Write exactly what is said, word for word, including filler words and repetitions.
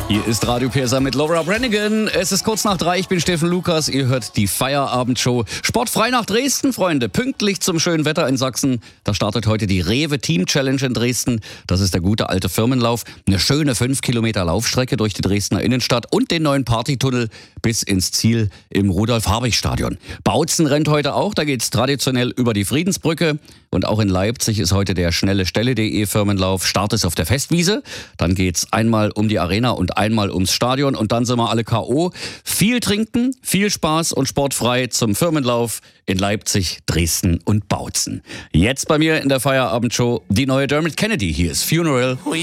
Hier ist Radio P S A mit Laura Branigan. Es ist kurz nach drei, ich bin Steffen Lukas. Ihr hört die Feierabendshow. Sportfrei nach Dresden, Freunde. Pünktlich zum schönen Wetter in Sachsen. Da startet heute die Rewe Team Challenge in Dresden. Das ist der gute alte Firmenlauf. Eine schöne fünf Kilometer Laufstrecke durch die Dresdner Innenstadt und den neuen Partytunnel bis ins Ziel im Rudolf-Habich-Stadion. Bautzen rennt heute auch. Da geht's traditionell über die Friedensbrücke. Und auch in Leipzig ist heute der schnelle Stelle.de Firmenlauf. Start ist auf der Festwiese. Dann geht's einmal um die Arena und einmal ums Stadion. Und dann sind wir alle K O. Viel trinken, viel Spaß und sportfrei zum Firmenlauf in Leipzig, Dresden und Bautzen. Jetzt bei mir in der Feierabendshow die neue Dermot Kennedy. Hier ist Funeral.